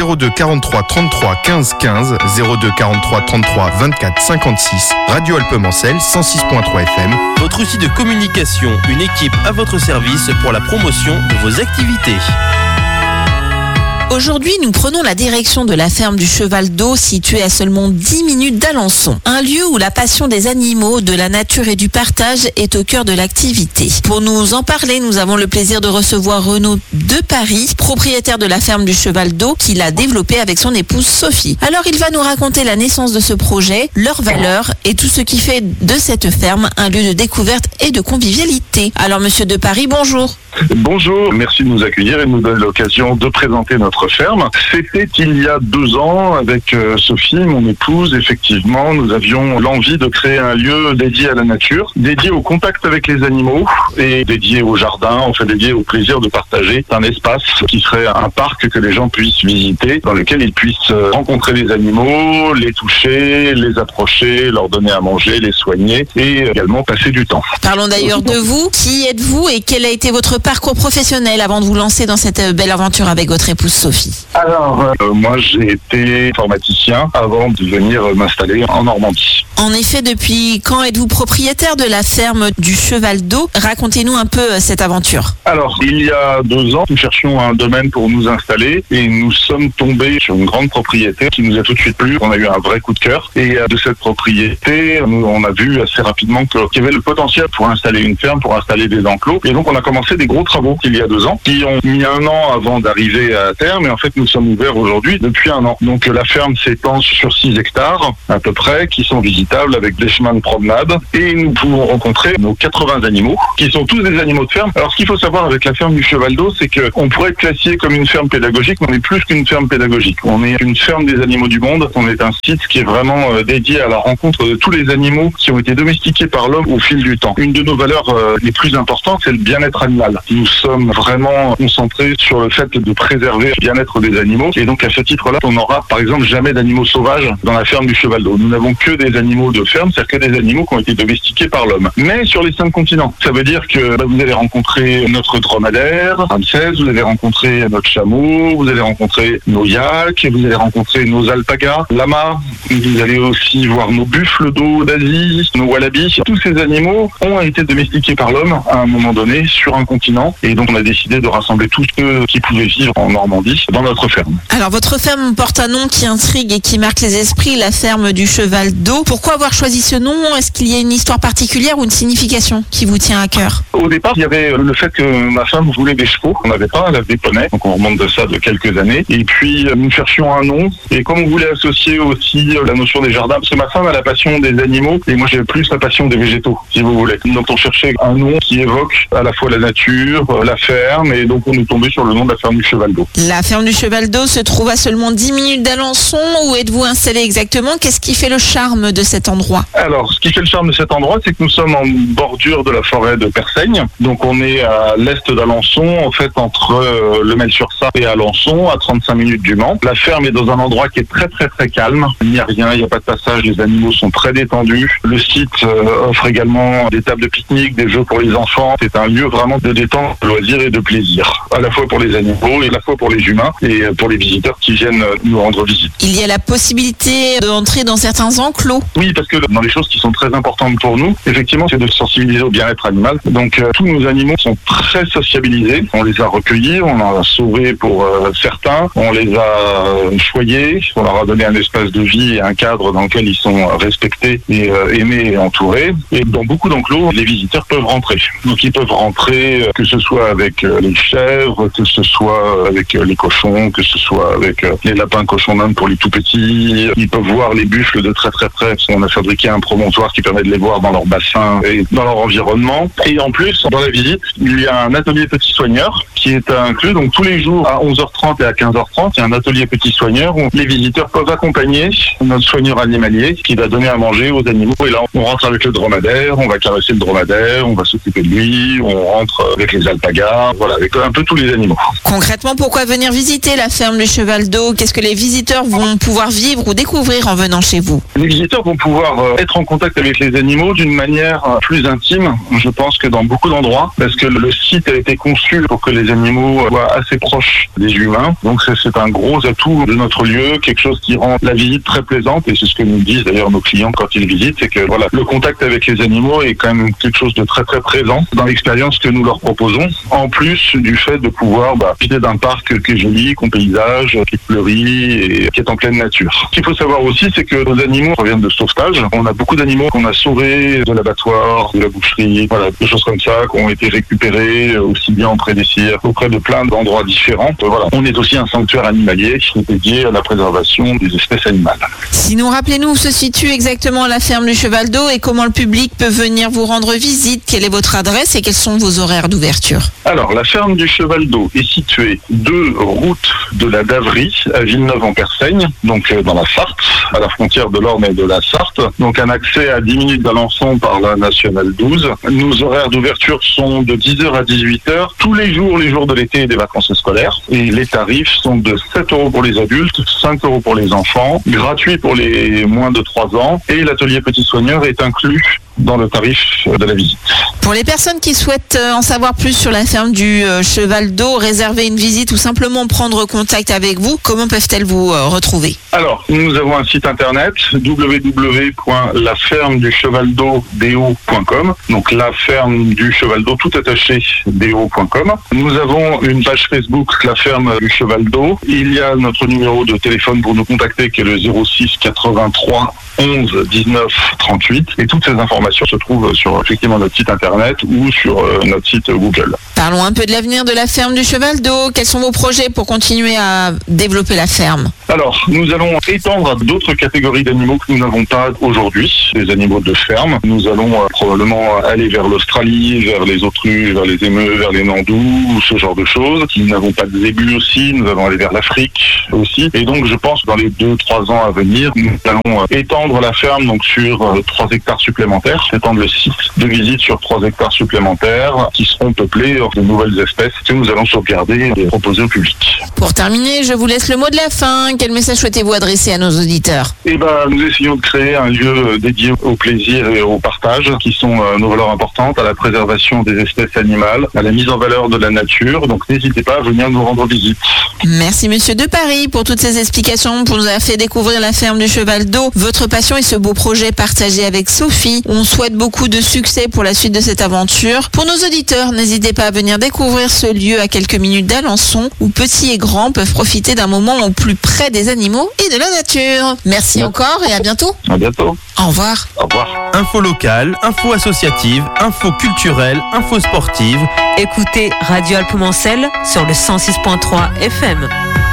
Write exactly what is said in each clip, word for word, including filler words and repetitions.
zéro deux quarante-trois trente-trois quinze quinze, zéro deux quarante-trois trente-trois vingt-quatre cinquante-six, Radio Alpes-Mancel cent six virgule trois F M. Votre outil de communication, une équipe à votre service pour la promotion de vos activités. Aujourd'hui, nous prenons la direction de la ferme du Cheval d'Eau, située à seulement dix minutes d'Alençon. Un lieu où la passion des animaux, de la nature et du partage est au cœur de l'activité. Pour nous en parler, nous avons le plaisir de recevoir Renaud de Paris, propriétaire de la ferme du Cheval d'Eau, qu'il a développé avec son épouse Sophie. Alors, il va nous raconter la naissance de ce projet, leurs valeurs et tout ce qui fait de cette ferme un lieu de découverte et de convivialité. Alors, monsieur de Paris, bonjour. Bonjour, merci de nous accueillir et de nous donner l'occasion de présenter notre ferme. C'était il y a deux ans avec euh, Sophie, mon épouse. Effectivement, nous avions l'envie de créer un lieu dédié à la nature, dédié au contact avec les animaux et dédié au jardin, enfin dédié au plaisir de partager un espace qui serait un parc que les gens puissent visiter, dans lequel ils puissent rencontrer les animaux, les toucher, les approcher, leur donner à manger, les soigner et également passer du temps. Parlons d'ailleurs de vous. Qui êtes-vous et quel a été votre parcours professionnel avant de vous lancer dans cette belle aventure avec votre épouse Sophie? Alors, euh, moi j'ai été informaticien avant de venir m'installer en Normandie. En effet, depuis quand êtes-vous propriétaire de la ferme du Cheval d'Eau? Racontez-nous un peu cette aventure. Alors, il y a deux ans, nous cherchions un domaine pour nous installer et nous sommes tombés sur une grande propriété qui nous a tout de suite plu. On a eu un vrai coup de cœur et de cette propriété, nous, on a vu assez rapidement qu'il y avait le potentiel pour installer une ferme, pour installer des enclos. Et donc, on a commencé des gros travaux il y a deux ans qui ont mis un an avant d'arriver à terme. Et en fait, nous sommes ouverts aujourd'hui depuis un an. Donc, la ferme s'étend sur six hectares à peu près qui sont visitables avec des chemins de promenade. Et nous pouvons rencontrer nos quatre-vingts animaux qui sont tous des animaux de ferme. Alors, ce qu'il faut savoir avec la ferme du Cheval d'Eau, c'est qu'on pourrait être classé comme une ferme pédagogique, mais on est plus qu'une ferme pédagogique. On est une ferme des animaux du monde. On est un site qui est vraiment dédié à la rencontre de tous les animaux qui ont été domestiqués par l'homme au fil du temps. Une de nos valeurs les plus importantes, c'est le bien-être animal. Nous sommes vraiment concentrés sur le fait de préserver le bien-être des animaux. Et donc, à ce titre-là, on n'aura, par exemple, jamais d'animaux sauvages dans la ferme du Cheval d'Eau. Nous n'avons que des animaux de ferme, c'est-à-dire que des animaux qui ont été domestiqués par l'homme. Mais sur les cinq continents. Ça veut dire que bah, vous allez rencontrer notre dromadaire, Ramsès, vous allez rencontrer notre chameau, vous allez rencontrer nos yaks, vous allez rencontrer nos alpagas, lamas, vous allez aussi voir nos buffles d'eau d'Asie, nos wallabies. Tous ces animaux ont été domestiqués par l'homme à un moment donné sur un continent. Et donc, on a décidé de rassembler tous ceux qui pouvaient vivre en Normandie dans notre ferme. Alors, votre ferme porte un nom qui intrigue et qui marque les esprits, la ferme du Cheval d'Eau. Pourquoi avoir choisi ce nom? Est-ce qu'il y a une histoire particulière ou une signification qui vous tient à cœur? Au départ, il y avait le fait que ma femme voulait des chevaux. On n'avait pas, elle avait des poneys. Donc, on remonte de ça de quelques années. Et puis, nous cherchions un nom. Et comme on voulait associer aussi la notion des jardins, parce que ma femme a la passion des animaux et moi, j'ai plus la passion des végétaux, si vous voulez. Donc, on cherchait un nom qui évoque à la fois la nature, la ferme, et donc on est tombé sur le nom de la ferme du Cheval d'Eau. La ferme du Cheval d'Eau se trouve à seulement dix minutes d'Alençon. Où êtes-vous installé exactement? Qu'est-ce qui fait le charme de cet endroit? Alors, ce qui fait le charme de cet endroit, c'est que nous sommes en bordure de la forêt de Persaigne. Donc, on est à l'est d'Alençon, en fait, entre euh, le Mel-sur-Sarthe et Alençon, à trente-cinq minutes du Mans. La ferme est dans un endroit qui est très, très, très calme. Il n'y a rien, il n'y a pas de passage, les animaux sont très détendus. Le site euh, offre également des tables de pique-nique, des jeux pour les enfants. C'est un lieu vraiment de détente, de loisirs et de plaisir, à la fois pour les animaux et à la fois pour les humains et pour les visiteurs qui viennent nous rendre visite. Il y a la possibilité d'entrer dans certains enclos. Oui, parce que dans les choses qui sont très importantes pour nous, effectivement, c'est de sensibiliser au bien-être animal. Donc, euh, tous nos animaux sont très sociabilisés. On les a recueillis, on en a sauvés pour euh, certains, on les a choyés, on leur a donné un espace de vie et un cadre dans lequel ils sont respectés et euh, aimés et entourés. Et dans beaucoup d'enclos, les visiteurs peuvent rentrer. Donc, ils peuvent rentrer, euh, que ce soit avec euh, les chèvres, que ce soit avec euh, les cochons, que ce soit avec euh, les lapins cochons d'Inde pour les tout petits. Ils peuvent voir les buffles de très très près, parce qu'on a fabriqué un promontoire qui permet de les voir dans leur bassin et dans leur environnement. Et en plus, dans la visite, il y a un atelier petit soigneur qui est inclus. Donc tous les jours à onze heures trente et à quinze heures trente, il y a un atelier petit soigneur où les visiteurs peuvent accompagner notre soigneur animalier qui va donner à manger aux animaux. Et là, on rentre avec le dromadaire, on va caresser le dromadaire, on va s'occuper de lui, on rentre avec les alpagas, voilà, avec un peu tous les animaux. Concrètement, pourquoi venir visiter la ferme du Cheval d'Eau? Qu'est-ce que les visiteurs vont pouvoir vivre ou découvrir en venant chez vous? Les visiteurs vont pouvoir euh, être en contact avec les animaux d'une manière euh, plus intime, je pense que dans beaucoup d'endroits, parce que le site a été conçu pour que les animaux soient assez proches des humains. Donc c'est, c'est un gros atout de notre lieu, quelque chose qui rend la visite très plaisante, et c'est ce que nous disent d'ailleurs nos clients quand ils visitent, c'est que voilà, le contact avec les animaux est quand même quelque chose de très très présent dans l'expérience que nous leur proposons, en plus du fait de pouvoir bah, profiter d'un parc qui est joli, qu'on paysage, qui fleurit et qui est en pleine nature. Ce qu'il faut savoir aussi, c'est que nos animaux reviennent de sauvetage. On a beaucoup d'animaux qu'on a sauvés de l'abattoir, de la boucherie, voilà, des choses comme ça, qui ont été récupérés aussi bien auprès des cirques, auprès de plein d'endroits différents. Voilà. On est aussi un sanctuaire animalier qui est dédié à la préservation des espèces animales. Sinon, rappelez-nous où se situe exactement la ferme du Cheval d'Eau et comment le public peut venir vous rendre visite. Quelle est votre adresse et quels sont vos horaires d'ouverture? Alors, la ferme du Cheval d'Eau est située deux routes de la Daverie à Villeneuve-en-Persaigne, donc dans la Sarthe, à la frontière de l'Orne et de la Sarthe. Donc un accès à dix minutes d'Alençon par la nationale douze. Nos horaires d'ouverture sont de dix heures à dix-huit heures, tous les jours, les jours de l'été et des vacances scolaires. Et les tarifs sont de sept euros pour les adultes, cinq euros pour les enfants, gratuit pour les moins de trois ans. Et l'atelier petit soigneur est inclus dans le tarif de la visite. Pour les personnes qui souhaitent en savoir plus sur la ferme du Cheval d'Eau, réserver une visite ou simplement prendre contact avec vous, comment peuvent-elles vous retrouver? Alors, nous avons un site internet w w w point la ferme du cheval d'eau point com, donc la ferme du cheval d'eau tout attaché do point com. Nous avons une page Facebook, la ferme du Cheval d'Eau. Il y a notre numéro de téléphone pour nous contacter qui est le zéro six quatre-vingt-trois onze dix-neuf trente-huit, et toutes ces informations se trouvent sur effectivement notre site internet ou sur euh, notre site Google. Parlons un peu de l'avenir de la ferme du Cheval d'Eau. Quels sont vos projets pour continuer à développer la ferme? Alors, nous allons étendre à d'autres catégories d'animaux que nous n'avons pas aujourd'hui, les animaux de ferme. Nous allons euh, probablement aller vers l'Australie, vers les autruches, vers les émeus, vers les nandous, ce genre de choses. Nous n'avons pas de zébus aussi, nous allons aller vers l'Afrique aussi. Et donc, je pense que dans les deux trois ans à venir, nous allons euh, étendre la ferme donc sur euh, trois hectares supplémentaires, étendre le site de visite sur trois hectares supplémentaires qui seront peuplés de nouvelles espèces que nous allons sauvegarder et proposer au public. Pour terminer, je vous laisse le mot de la fin. Quel message souhaitez-vous adresser à nos auditeurs? Eh ben, nous essayons de créer un lieu dédié au plaisir et au partage, qui sont euh, nos valeurs importantes, à la préservation des espèces animales, à la mise en valeur de la nature. Donc n'hésitez pas à venir nous rendre visite. Merci Monsieur de Paris pour toutes ces explications, pour nous avoir fait découvrir la ferme du Cheval d'Eau, votre passion et ce beau projet partagé avec Sophie. On souhaite beaucoup de succès pour la suite de cette aventure. Pour nos auditeurs, n'hésitez pas à venir découvrir ce lieu à quelques minutes d'Alençon, où petits et grands peuvent profiter d'un moment au plus près des animaux et de la nature. Merci ouais. encore et à bientôt. À bientôt. Au revoir. Au revoir. Info locale, info associative, info culturelle, info sportive. Écoutez Radio Alpes-Mancel sur le cent six point trois F M.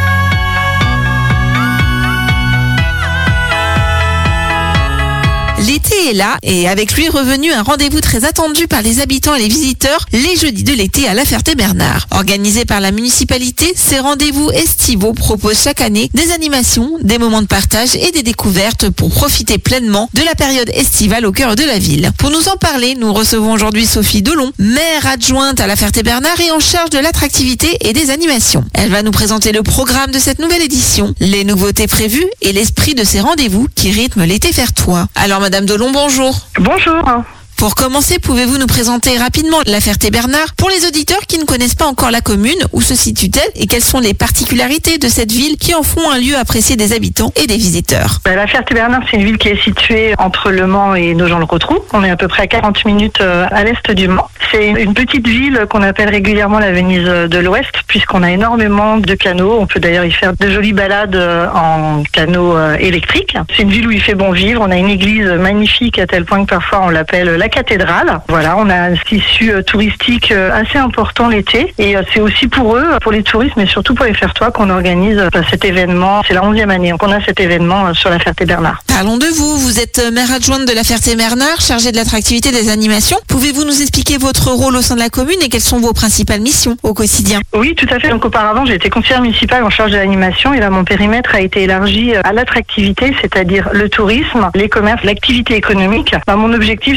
L'été est là et avec lui revenu un rendez-vous très attendu par les habitants et les visiteurs, les jeudis de l'été à La Ferté-Bernard. Organisé par la municipalité, ces rendez-vous estivaux proposent chaque année des animations, des moments de partage et des découvertes pour profiter pleinement de la période estivale au cœur de la ville. Pour nous en parler, nous recevons aujourd'hui Sophie Delon, maire adjointe à La Ferté-Bernard et en charge de l'attractivité et des animations. Elle va nous présenter le programme de cette nouvelle édition, les nouveautés prévues et l'esprit de ces rendez-vous qui rythment l'été fertois. Alors Madame Delon, bonjour. Bonjour. Pour commencer, pouvez-vous nous présenter rapidement La Ferté-Bernard pour les auditeurs qui ne connaissent pas encore la commune, où se situe-t-elle et quelles sont les particularités de cette ville qui en font un lieu apprécié des habitants et des visiteurs? La Ferté-Bernard, c'est une ville qui est située entre Le Mans et Nogent-le-Rotrou. On est à peu près à quarante minutes à l'est du Mans. C'est une petite ville qu'on appelle régulièrement la Venise de l'Ouest, puisqu'on a énormément de canaux. On peut d'ailleurs y faire de jolies balades en canaux électriques. C'est une ville où il fait bon vivre. On a une église magnifique à tel point que parfois on l'appelle la cathédrale. Voilà, on a un tissu touristique assez important l'été. Et c'est aussi pour eux, pour les touristes, mais surtout pour les Fertois, qu'on organise cet événement. C'est la onzième année qu'on a cet événement sur la Ferté-Bernard. Parlons de vous. Vous êtes maire adjointe de la Ferté-Bernard, chargée de l'attractivité des animations. Pouvez-vous nous expliquer votre rôle au sein de la commune et quelles sont vos principales missions au quotidien? Oui, tout à fait. Donc auparavant, j'ai été conseillère municipale en charge de l'animation et là, mon périmètre a été élargi à l'attractivité, c'est-à-dire le tourisme, les commerces, l'activité économique. Ben, mon objectif, c'est que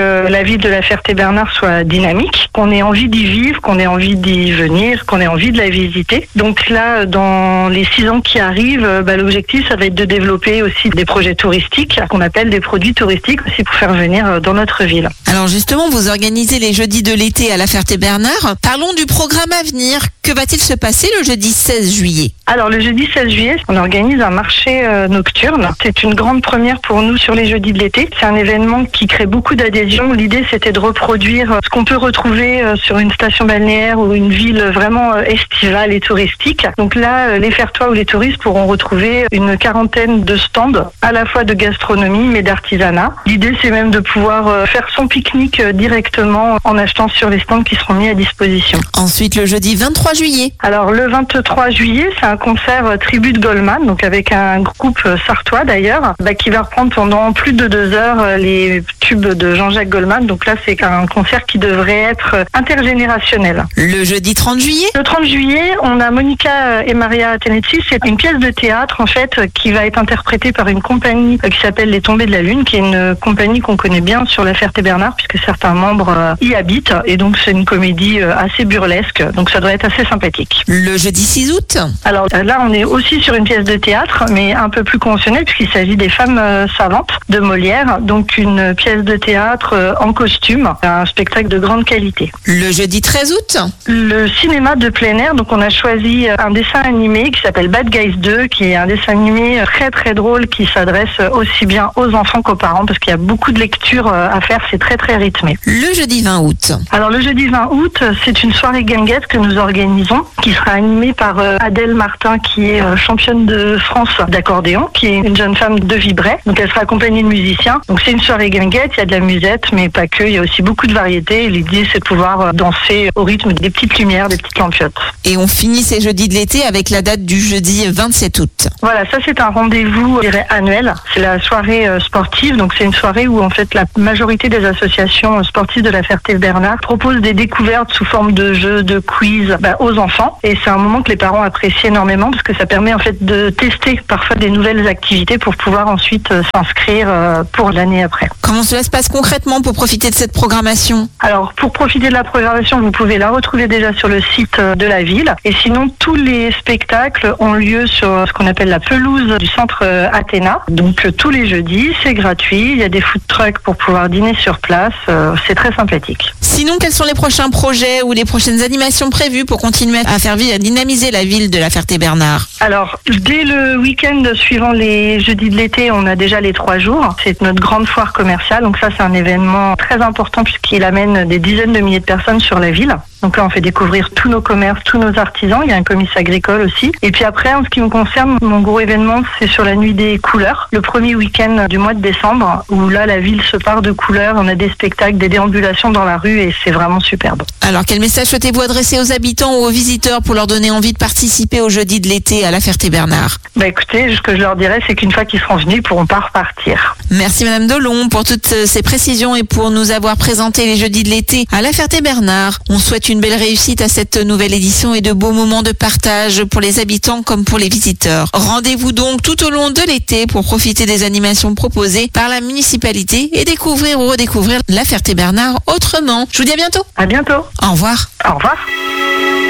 que la ville de La Ferté-Bernard soit dynamique, qu'on ait envie d'y vivre, qu'on ait envie d'y venir, qu'on ait envie de la visiter. Donc là, dans les six ans qui arrivent, bah, l'objectif, ça va être de développer aussi des projets touristiques, qu'on appelle des produits touristiques aussi pour faire venir dans notre ville. Alors justement, vous organisez les jeudis de l'été à La Ferté-Bernard. Parlons du programme à venir. Que va-t-il se passer le jeudi seize juillet ? Alors le jeudi seize juillet, on organise un marché euh, nocturne. C'est une grande première pour nous sur les jeudis de l'été. C'est un événement qui crée beaucoup d'adhésion. L'idée, c'était de reproduire ce qu'on peut retrouver euh, sur une station balnéaire ou une ville vraiment euh, estivale et touristique. Donc là, euh, les Fertois ou les touristes pourront retrouver une quarantaine de stands, à la fois de gastronomie mais d'artisanat. L'idée, c'est même de pouvoir euh, faire son pique-nique euh, directement en achetant sur les stands qui seront mis à disposition. Ensuite, le jeudi vingt-trois juillet. Alors le vingt-trois juillet, c'est un concert euh, tribu de Goldman, donc avec un groupe euh, sartois d'ailleurs, bah, qui va reprendre pendant plus de deux heures euh, les tubes de Jean-Jacques Goldman. Donc là, c'est un concert qui devrait être euh, intergénérationnel. Le jeudi trente juillet. Le trente juillet, on a Monica et Maria Tenetti. C'est une pièce de théâtre en fait qui va être interprétée par une compagnie euh, qui s'appelle Les Tombées de la Lune, qui est une compagnie qu'on connaît bien sur La Ferté-Bernard puisque certains membres euh, y habitent. Et donc c'est une comédie euh, assez burlesque. Donc ça doit être assez sympathique. Le jeudi six août. Alors là, on est aussi sur une pièce de théâtre, mais un peu plus conventionnelle, puisqu'il s'agit des Femmes euh, savantes de Molière, donc une pièce de théâtre euh, en costume, un spectacle de grande qualité. Le jeudi treize août. Le cinéma de plein air, donc on a choisi un dessin animé qui s'appelle Bad Guys deux, qui est un dessin animé très très drôle qui s'adresse aussi bien aux enfants qu'aux parents, parce qu'il y a beaucoup de lectures à faire, c'est très très rythmé. Le jeudi vingt août. Alors le jeudi vingt août, c'est une soirée guinguette que nous organisons, qui sera animée par Adèle Martin, qui est championne de France d'accordéon, qui est une jeune femme de Vibray. Donc elle sera accompagnée de musiciens. Donc c'est une soirée guinguette, il y a de la musette, mais pas que, il y a aussi beaucoup de variétés. L'idée, c'est de pouvoir danser au rythme des petites lumières, des petites lampiottes. Et on finit ces jeudis de l'été avec la date du jeudi vingt-sept août. Voilà, ça c'est un rendez-vous, je dirais, annuel. C'est la soirée euh, sportive, donc c'est une soirée où en fait la majorité des associations sportives de La Ferté-Bernard proposent des découvertes sous forme de jeux, de quiz bah, aux enfants. Et c'est un moment que les parents apprécient énormément parce que ça permet en fait de tester parfois des nouvelles activités pour pouvoir ensuite euh, s'inscrire euh, pour l'année après. Comment cela se passe concrètement pour profiter de cette programmation ? Alors pour profiter de la programmation, vous pouvez la retrouver déjà sur le site de la ville. Et sinon, tous les spectacles ont lieu sur ce qu'on appelle la pelouse du centre Athéna. Donc tous les jeudis, c'est gratuit. Il y a des food trucks pour pouvoir dîner sur place. C'est très sympathique. Sinon, quels sont les prochains projets ou les prochaines animations prévues pour continuer à faire vivre, à dynamiser la ville de La Ferté-Bernard ? Alors, dès le week-end suivant les jeudis de l'été, on a déjà les trois jours. C'est notre grande foire commerciale. Donc ça, c'est un événement très important puisqu'il amène des dizaines de milliers de personnes sur la ville. Donc là, on fait découvrir tous nos commerces, tous nos artisans. Il y a un commerce agricole aussi. Et puis après, en ce qui me concerne, mon gros événement, c'est sur la nuit des couleurs, le premier week-end du mois de décembre, où là, la ville se part de couleurs. On a des spectacles, des déambulations dans la rue et c'est vraiment superbe. Alors, quel message souhaitez-vous adresser aux habitants ou aux visiteurs pour leur donner envie de participer au jeudi de l'été à La Ferté-Bernard ? Bah écoutez, ce que je leur dirais, c'est qu'une fois qu'ils seront venus, ils pourront pas repartir. Merci Madame Delon pour toutes ces précisions et pour nous avoir présenté les jeudis de l'été à La Ferté-Bernard. On souhaite une belle réussite à cette nouvelle édition et de beaux moments de partage pour les habitants comme pour les visiteurs. Rendez-vous donc tout au long de l'été pour profiter des animations proposées par la municipalité et découvrir ou redécouvrir La Ferté-Bernard autrement. Je vous dis à bientôt. À bientôt. Au revoir. Au revoir.